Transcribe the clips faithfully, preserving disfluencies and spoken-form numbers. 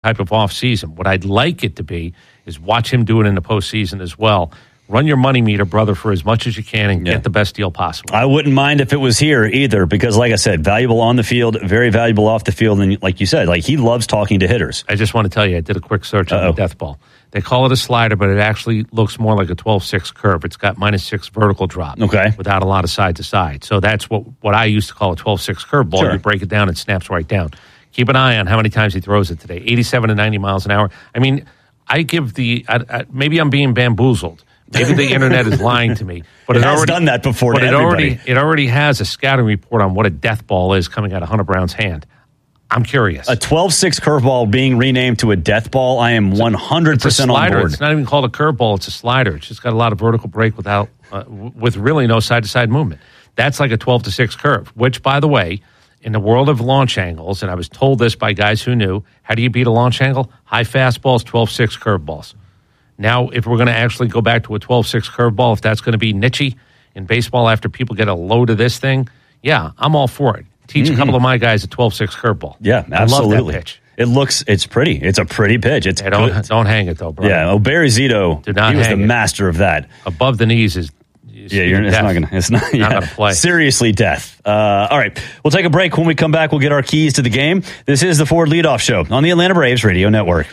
type of offseason. What I'd like it to be is watch him do it in the postseason as well. Run your money meter, brother, for as much as you can and yeah. get the best deal possible. I wouldn't mind if it was here either because, like I said, valuable on the field, very valuable off the field. And like you said, like he loves talking to hitters. I just want to tell you, I did a quick search on Uh-oh. the death ball. They call it a slider, but it actually looks more like a twelve six curve. It's got minus six vertical drop okay. without a lot of side to side. So that's what, what I used to call a twelve six curve ball. Sure. You break it down, it snaps right down. Keep an eye on how many times he throws it today. eighty-seven to ninety miles an hour. I mean, I give the I, I, maybe I'm being bamboozled. Maybe the internet is lying to me. But it, it has already done that before. But to it everybody. already it already has a scouting report on what a death ball is coming out of Hunter Brown's hand. I'm curious. A twelve six curveball being renamed to a death ball. I am one hundred percent on board. It's not even called a curveball. It's a slider. It's just got a lot of vertical break without uh, with really no side to side movement. That's like a twelve to six curve. Which, by the way, in the world of launch angles, and I was told this by guys who knew, how do you beat a launch angle? High fastballs, twelve six curveballs. Now, if we're going to actually go back to a twelve six curveball, if that's going to be niche in baseball after people get a load of this thing, yeah, I'm all for it. Teach mm-hmm. a couple of my guys a twelve six curveball. Yeah, absolutely. I love that pitch. It looks, it's pretty. It's a pretty pitch. It's hey, don't, good. don't hang it, though, bro. Yeah, oh, Barry Zito, Do not he was the hang it. master of that. Above the knees is, is yeah, you're, it's not going to It's not, yeah. not going to play. Seriously, death. Uh, all right, we'll take a break. When we come back, we'll get our keys to the game. This is the Ford Leadoff Show on the Atlanta Braves Radio Network.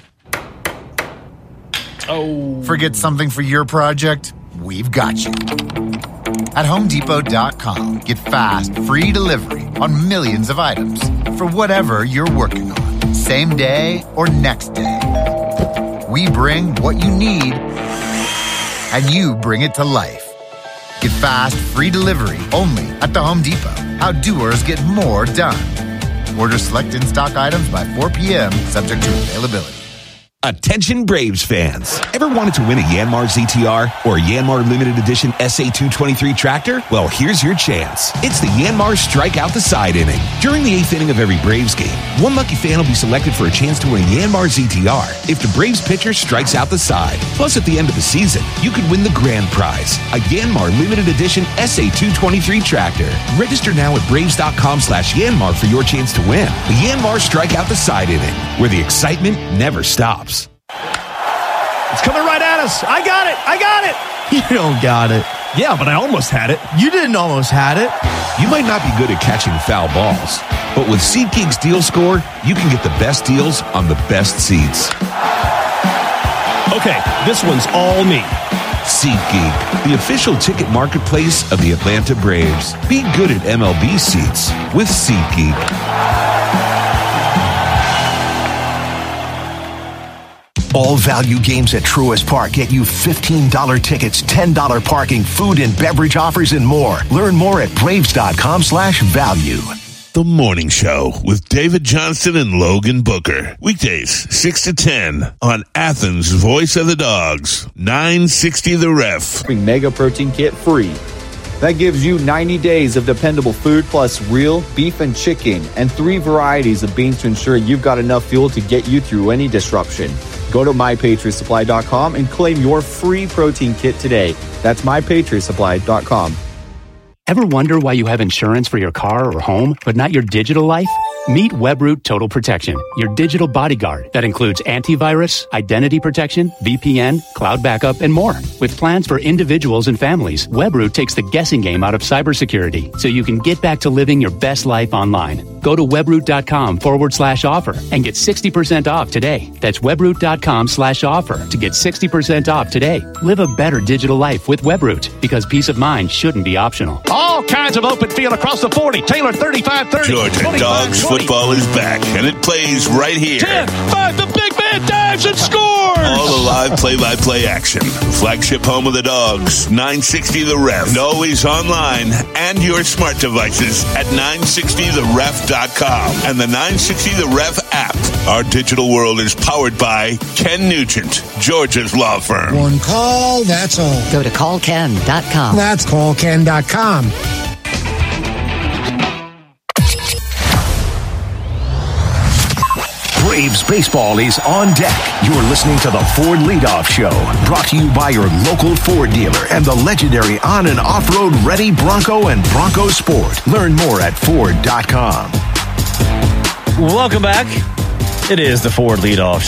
Oh. Forget something for your project? We've got you. At Home Depot dot com, get fast, free delivery on millions of items for whatever you're working on, same day or next day. We bring what you need, and you bring it to life. Get fast, free delivery only at the Home Depot. How doers get more done. Order select in-stock items by four p.m., subject to availability. Attention Braves fans. Ever wanted to win a Yanmar Z T R or a Yanmar Limited Edition S A two twenty-three tractor? Well, here's your chance. It's the Yanmar Strike Out the Side inning. During the eighth inning of every Braves game, one lucky fan will be selected for a chance to win a Yanmar Z T R if the Braves pitcher strikes out the side. Plus, at the end of the season, you could win the grand prize, a Yanmar Limited Edition S A two twenty-three tractor. Register now at Braves.com slash Yanmar for your chance to win the Yanmar Strike Out the Side inning, where the excitement never stops. It's coming right at us. I got it. I got it. You don't got it. Yeah, but I almost had it. You didn't almost had it. You might not be good at catching foul balls, but with SeatGeek's Deal Score, you can get the best deals on the best seats. Okay, this one's all me. SeatGeek, the official ticket marketplace of the Atlanta Braves. Be good at M L B seats with SeatGeek. All value games at Truist Park get you fifteen dollars tickets, ten dollars parking, food and beverage offers, and more. Learn more at Braves.com slash value. The Morning Show with David Johnston and Logan Booker. Weekdays, six to ten on Athens' Voice of the Dogs, nine sixty The Ref. Mega Protein Kit free. That gives you ninety days of dependable food plus real beef and chicken and three varieties of beans to ensure you've got enough fuel to get you through any disruption. Go to my patriot supply dot com and claim your free protein kit today. That's my patriot supply dot com. Ever wonder why you have insurance for your car or home, but not your digital life? Meet WebRoot Total Protection, your digital bodyguard that includes antivirus, identity protection, V P N, cloud backup, and more. With plans for individuals and families, WebRoot takes the guessing game out of cybersecurity so you can get back to living your best life online. Go to webroot.com forward slash offer and get sixty percent off today. That's webroot.com slash offer to get sixty percent off today. Live a better digital life with WebRoot because peace of mind shouldn't be optional. All kinds of open field across the forty. Taylor thirty-five thirty. Georgia Dogs football is back, and it plays right here. ten five, the big man dives and scores! All the live play-by-play action. Flagship home of the Dogs, nine sixty The Ref. And always online and your smart devices at nine sixty the ref dot com and the nine sixty The Ref app. Our digital world is powered by Ken Nugent, Georgia's law firm. One call, that's all. Go to call ken dot com. That's call ken dot com. Braves baseball is on deck. You're listening to the Ford Leadoff Show, brought to you by your local Ford dealer and the legendary on- and off-road ready Bronco and Bronco Sport. Learn more at Ford dot com. Welcome back. It is the Ford Leadoff